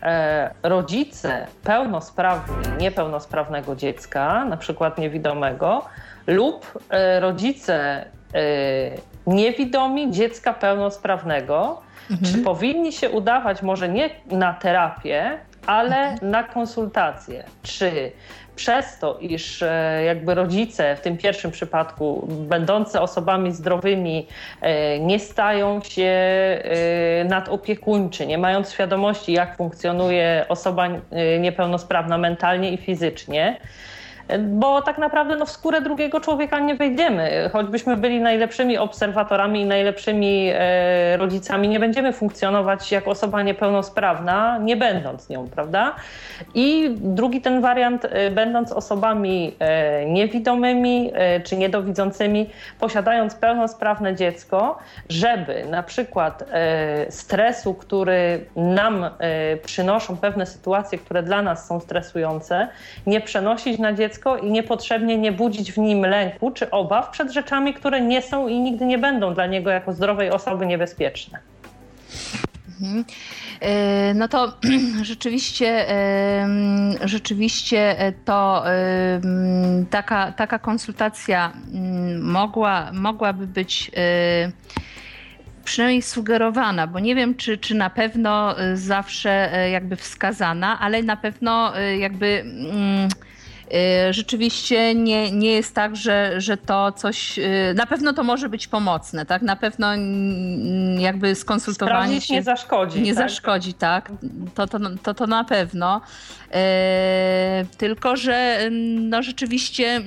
Rodzice pełnosprawni, niepełnosprawnego dziecka, na przykład niewidomego, lub rodzice niewidomi dziecka pełnosprawnego Mhm. Czy powinni się udawać może nie na terapię, ale mhm. na konsultacje? Czy przez to, iż jakby rodzice w tym pierwszym przypadku, będący osobami zdrowymi, nie stają się nadopiekuńczy, nie mając świadomości, jak funkcjonuje osoba niepełnosprawna mentalnie i fizycznie, bo tak naprawdę no, w skórę drugiego człowieka nie wejdziemy. Choćbyśmy byli najlepszymi obserwatorami i najlepszymi e, rodzicami, nie będziemy funkcjonować jako osoba niepełnosprawna, nie będąc nią, prawda? I drugi ten wariant, e, będąc osobami e, niewidomymi e, czy niedowidzącymi, posiadając pełnosprawne dziecko, żeby na przykład e, stresu, który nam e, przynoszą pewne sytuacje, które dla nas są stresujące, nie przenosić na dziecko i niepotrzebnie nie budzić w nim lęku czy obaw przed rzeczami, które nie są i nigdy nie będą dla niego jako zdrowej osoby niebezpieczne. Mhm. No to rzeczywiście, rzeczywiście to taka, taka konsultacja mogła, mogłaby być przynajmniej sugerowana, bo nie wiem, czy, czy na pewno zawsze jakby wskazana, ale na pewno jakby rzeczywiście nie, nie jest tak, że, że to coś, na pewno to może być pomocne, tak? Na pewno jakby skonsultowanie Sprawdzić się nie zaszkodzi. Nie tak? zaszkodzi, tak? To, to, to, to na pewno. E, tylko, że no rzeczywiście e,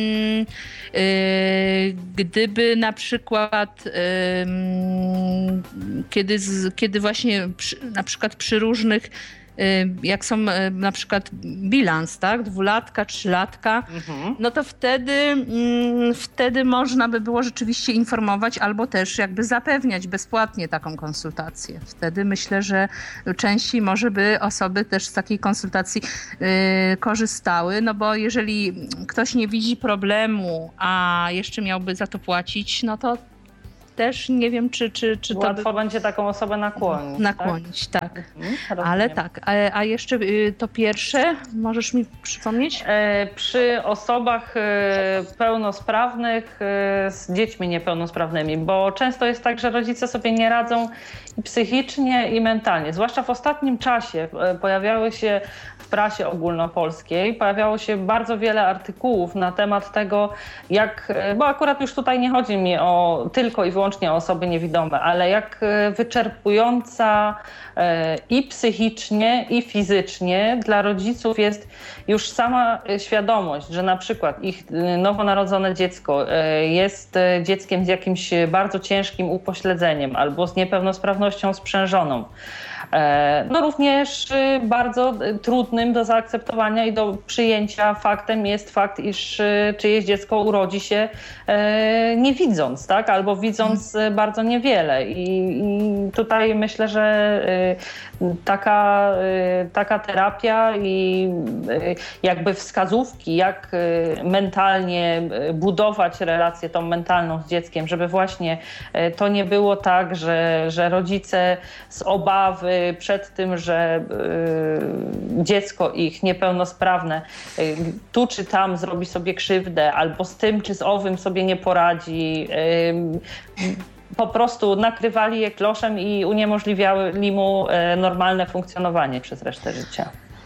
gdyby na przykład e, kiedy, kiedy właśnie przy, na przykład przy różnych jak są na przykład bilans, tak, dwulatka, trzylatka, mhm. no to wtedy, mm, wtedy można by było rzeczywiście informować albo też jakby zapewniać bezpłatnie taką konsultację. Wtedy myślę, że częściej może by osoby też z takiej konsultacji y, korzystały, no bo jeżeli ktoś nie widzi problemu, a jeszcze miałby za to płacić, no to też nie wiem, czy, czy, czy to łatwo by... będzie taką osobę nakłonić. Nakłonić, tak. tak. Mhm, ale tak. A, a jeszcze to pierwsze, możesz mi przypomnieć? E, przy osobach e, pełnosprawnych e, z dziećmi niepełnosprawnymi, bo często jest tak, że rodzice sobie nie radzą i psychicznie, i mentalnie. Zwłaszcza w ostatnim czasie e, pojawiały się w prasie ogólnopolskiej, pojawiało się bardzo wiele artykułów na temat tego, jak, bo akurat już tutaj nie chodzi mi o tylko i wyłącznie o osoby niewidome, ale jak wyczerpująca i psychicznie, i fizycznie dla rodziców jest już sama świadomość, że na przykład ich nowonarodzone dziecko jest dzieckiem z jakimś bardzo ciężkim upośledzeniem albo z niepełnosprawnością sprzężoną. No również bardzo trudnym do zaakceptowania i do przyjęcia faktem jest fakt, iż czyjeś dziecko urodzi się nie widząc, tak? Albo widząc bardzo niewiele. I, i tutaj myślę, że taka, taka terapia i jakby wskazówki, jak mentalnie budować relację tą mentalną z dzieckiem, żeby właśnie to nie było tak, że, że rodzice z obawy przed tym, że y, dziecko ich niepełnosprawne y, tu czy tam zrobi sobie krzywdę, albo z tym czy z owym sobie nie poradzi, y, po prostu nakrywali je kloszem i uniemożliwiali mu y, normalne funkcjonowanie przez resztę życia.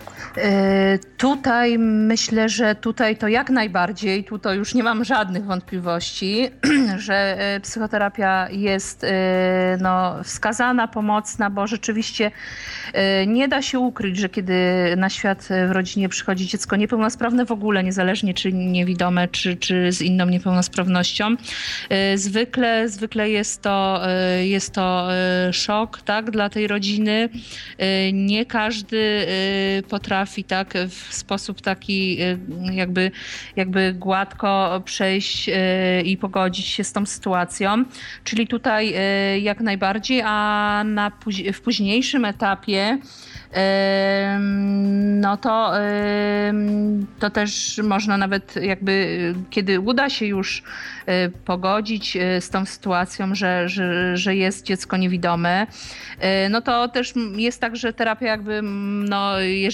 Tutaj myślę, że tutaj to jak najbardziej, tutaj już nie mam żadnych wątpliwości, że psychoterapia jest no, wskazana, pomocna, bo rzeczywiście nie da się ukryć, że kiedy na świat w rodzinie przychodzi dziecko niepełnosprawne w ogóle, niezależnie czy niewidome, czy, czy z inną niepełnosprawnością, zwykle, zwykle jest to, jest to szok, tak, dla tej rodziny. Nie każdy potrafi tak w sposób taki jakby, jakby gładko przejść i pogodzić się z tą sytuacją. Czyli tutaj jak najbardziej, a na, w późniejszym etapie no to, to też można nawet jakby, kiedy uda się już pogodzić z tą sytuacją, że, że, że jest dziecko niewidome, no to też jest tak, że terapia jakby, no jeżeli taki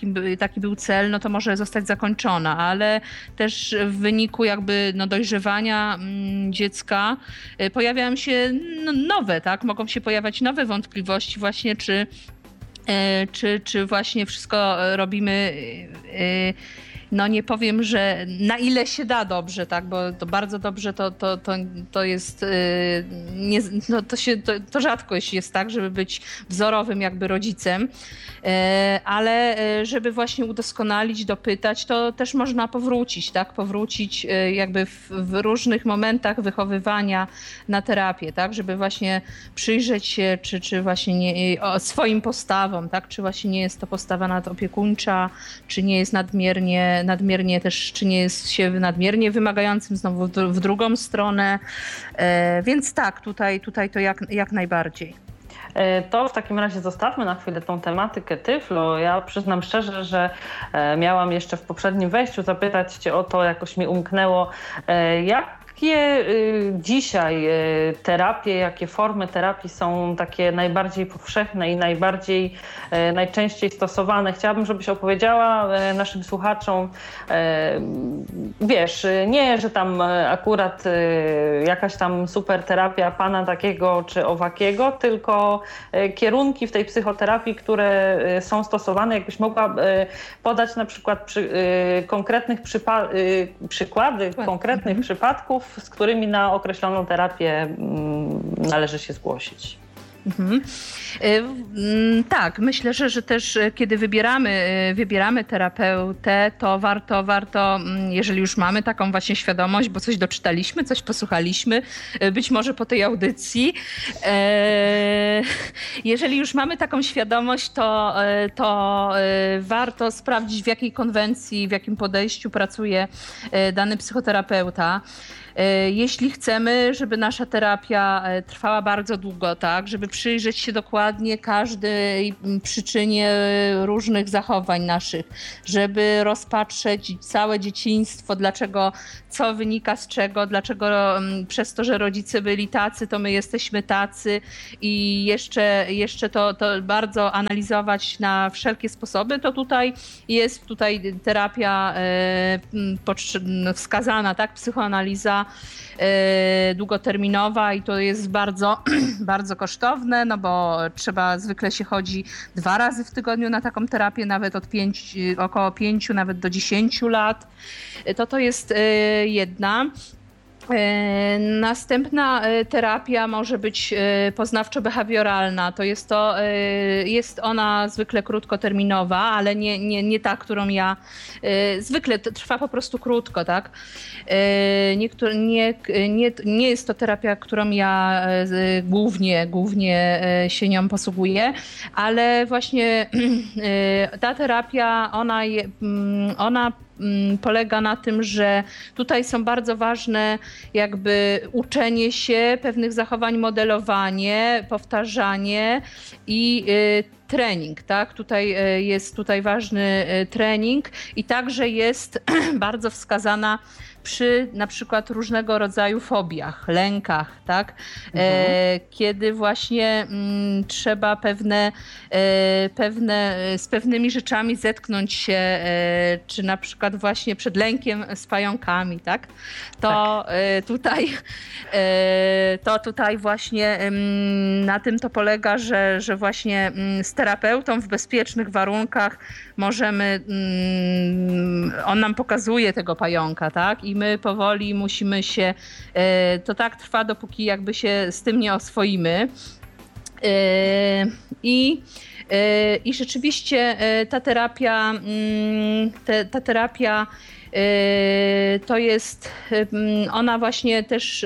by, taki był cel, no to może zostać zakończona, ale też w wyniku jakby no, dojrzewania mm, dziecka y, pojawiają się no, nowe, tak? Mogą się pojawiać nowe wątpliwości właśnie, czy, y, czy, czy właśnie wszystko robimy y, no nie powiem, że na ile się da dobrze, tak, bo to bardzo dobrze to, to, to, to jest, nie, no to, się, to, to rzadko jest tak, żeby być wzorowym jakby rodzicem, ale żeby właśnie udoskonalić, dopytać, to też można powrócić, tak, powrócić jakby w, w różnych momentach wychowywania na terapię, tak, żeby właśnie przyjrzeć się, czy, czy właśnie nie, o swoim postawom, tak, czy właśnie nie jest to postawa nadopiekuńcza, czy nie jest nadmiernie nadmiernie też, czy nie jest się nadmiernie wymagającym znowu w drugą stronę. Więc tak, tutaj, tutaj to jak, jak najbardziej. To w takim razie zostawmy na chwilę tą tematykę Tyflo. Ja przyznam szczerze, że miałam jeszcze w poprzednim wejściu zapytać Cię o to, jakoś mi umknęło, jak Jakie dzisiaj terapie, jakie formy terapii są takie najbardziej powszechne i najbardziej, najczęściej stosowane? Chciałabym, żebyś opowiedziała naszym słuchaczom, wiesz, nie, że tam akurat jakaś tam super terapia pana takiego czy owakiego, tylko kierunki w tej psychoterapii, które są stosowane. Jakbyś mogła podać na przykład przy, konkretnych przypa- przykłady, konkretnych mhm. przypadków, z którymi na określoną terapię należy się zgłosić. Mhm. Tak, myślę, że, że też kiedy wybieramy, wybieramy terapeutę, to warto, warto, jeżeli już mamy taką właśnie świadomość, bo coś doczytaliśmy, coś posłuchaliśmy, być może po tej audycji, jeżeli już mamy taką świadomość, to, to warto sprawdzić, w jakiej konwencji, w jakim podejściu pracuje dany psychoterapeuta. Jeśli chcemy, żeby nasza terapia trwała bardzo długo, tak, żeby przyjrzeć się dokładnie każdej przyczynie różnych zachowań naszych, żeby rozpatrzeć całe dzieciństwo, dlaczego, co wynika z czego, dlaczego przez to, że rodzice byli tacy, to my jesteśmy tacy i jeszcze, jeszcze to, to bardzo analizować na wszelkie sposoby, to tutaj jest tutaj terapia wskazana, tak, psychoanaliza długoterminowa i to jest bardzo, bardzo kosztowne, no bo trzeba, zwykle się chodzi dwa razy w tygodniu na taką terapię, nawet od pięć, około pięciu, nawet do dziesięciu lat. To to jest jedna. Następna terapia może być poznawczo-behawioralna. To jest to, jest ona zwykle krótkoterminowa, ale nie, nie, nie ta, którą ja, zwykle trwa po prostu krótko, tak? Niektóry, nie, nie, nie jest to terapia, którą ja głównie, głównie się nią posługuję, ale właśnie ta terapia, ona, ona polega na tym, że tutaj są bardzo ważne jakby uczenie się pewnych zachowań, modelowanie, powtarzanie i trening, tak? Tutaj jest tutaj ważny trening i także jest bardzo wskazana przy na przykład różnego rodzaju fobiach, lękach, tak? Mhm. E, kiedy właśnie m, trzeba pewne, e, pewne, z pewnymi rzeczami zetknąć się, e, czy na przykład właśnie przed lękiem z pająkami, tak? To tak. E, tutaj, e, to tutaj właśnie m, na tym to polega, że, że właśnie m, z terapeutą w bezpiecznych warunkach możemy, m, on nam pokazuje tego pająka, tak? I my powoli musimy się, to tak trwa, dopóki jakby się z tym nie oswoimy. I, i rzeczywiście ta terapia, ta terapia to jest, ona właśnie też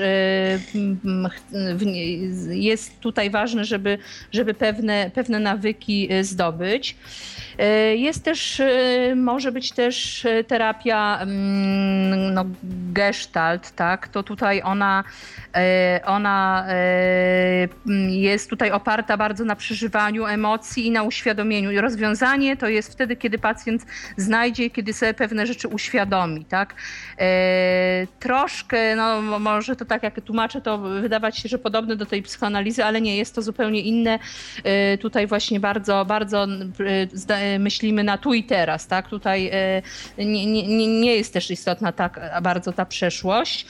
jest tutaj ważne, żeby, żeby pewne, pewne nawyki zdobyć. Jest też, może być też terapia no, gestalt, tak? To tutaj ona, ona jest tutaj oparta bardzo na przeżywaniu emocji i na uświadomieniu. I rozwiązanie to jest wtedy, kiedy pacjent znajdzie, kiedy sobie pewne rzeczy uświadomi. uświadomi, tak? Troszkę, no może to tak jak tłumaczę, to wydawać się, że podobne do tej psychoanalizy, ale nie, jest to zupełnie inne. Tutaj właśnie bardzo, bardzo myślimy na tu i teraz, tak? Tutaj nie, nie, nie jest też istotna tak bardzo ta przeszłość.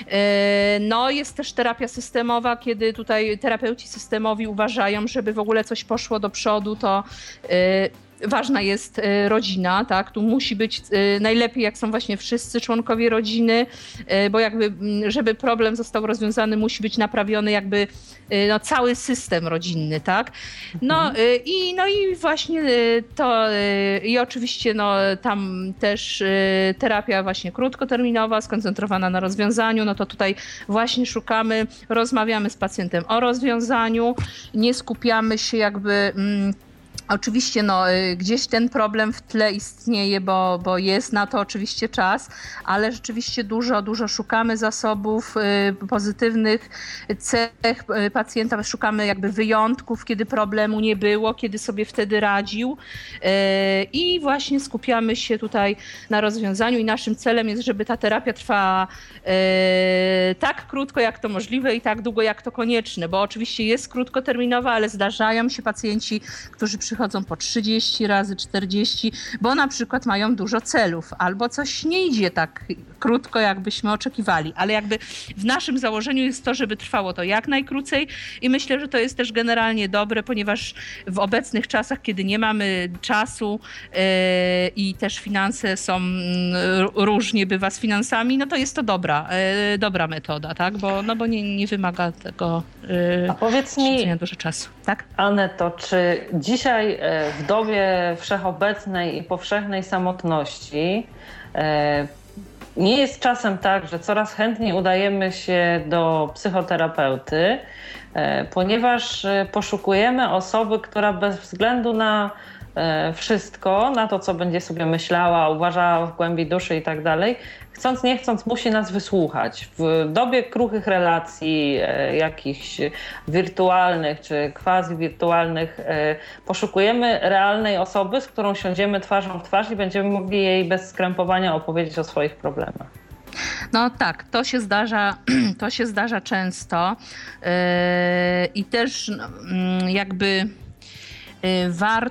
No jest też terapia systemowa, kiedy tutaj terapeuci systemowi uważają, żeby w ogóle coś poszło do przodu, to ważna jest rodzina, tak? Tu musi być najlepiej, jak są właśnie wszyscy członkowie rodziny, bo jakby, żeby problem został rozwiązany, musi być naprawiony jakby no, cały system rodzinny, tak? No, mhm. i, no i właśnie to i oczywiście no, tam też terapia właśnie krótkoterminowa, skoncentrowana na rozwiązaniu, no to tutaj właśnie szukamy, rozmawiamy z pacjentem o rozwiązaniu, nie skupiamy się jakby... Oczywiście no, gdzieś ten problem w tle istnieje, bo, bo jest na to oczywiście czas, ale rzeczywiście dużo, dużo szukamy zasobów y, pozytywnych cech pacjenta, szukamy jakby wyjątków, kiedy problemu nie było, kiedy sobie wtedy radził y, i właśnie skupiamy się tutaj na rozwiązaniu i naszym celem jest, żeby ta terapia trwała y, tak krótko jak to możliwe i tak długo jak to konieczne, bo oczywiście jest krótkoterminowa, ale zdarzają się pacjenci, którzy przychodzą Przychodzą po trzydzieści razy, czterdzieści, bo na przykład mają dużo celów, albo coś nie idzie tak krótko, jakbyśmy oczekiwali. Ale jakby w naszym założeniu jest to, żeby trwało to jak najkrócej i myślę, że to jest też generalnie dobre, ponieważ w obecnych czasach, kiedy nie mamy czasu yy, i też finanse są yy, różnie bywa z finansami, no to jest to dobra, yy, dobra metoda, tak? Bo, no bo nie, nie wymaga tego yy, A powiedz mi, dużo czasu. Tak? Aneto, czy dzisiaj w dobie wszechobecnej i powszechnej samotności nie jest czasem tak, że coraz chętniej udajemy się do psychoterapeuty, ponieważ poszukujemy osoby, która bez względu na wszystko, na to, co będzie sobie myślała, uważała w głębi duszy i tak dalej, chcąc nie chcąc musi nas wysłuchać. W dobie kruchych relacji, e, jakichś wirtualnych czy quasi-wirtualnych e, poszukujemy realnej osoby, z którą siądziemy twarzą w twarz i będziemy mogli jej bez skrępowania opowiedzieć o swoich problemach. No tak, to się zdarza, to się zdarza często yy, i też no, jakby yy, warto